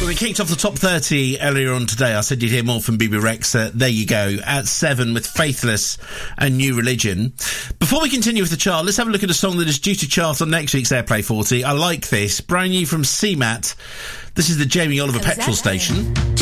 Well, we kicked off the top 30 earlier on today. I said you'd hear more from BB Rexa. There you go. At 7 with Faithless and New Religion. Before we continue with the chart, let's have a look at a song that is due to chart on next week's Airplay 40. I like this. Brand new from CMAT. This is the Jamie Oliver Petrol Station.